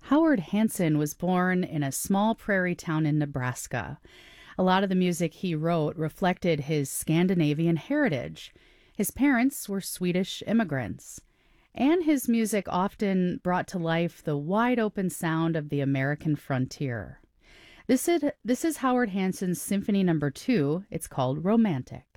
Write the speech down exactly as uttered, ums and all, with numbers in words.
Howard Hanson was born in a small prairie town in Nebraska. A lot of the music he wrote reflected his Scandinavian heritage. His parents were Swedish immigrants, and his music often brought to life the wide open sound of the American frontier. This is, this is Howard Hanson's Symphony Number Two. It's called Romantic.